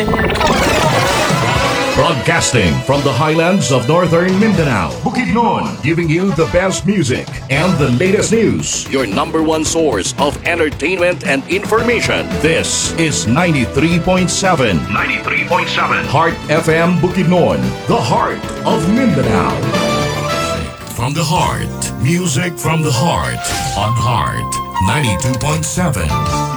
Broadcasting from the highlands of northern Mindanao, Bukidnon, giving you the best music and the latest news. Your number one source of entertainment and information. This is 93.7. 93.7. Heart FM Bukidnon, the heart of Mindanao. From the heart. Music from the heart. On Heart 92.7.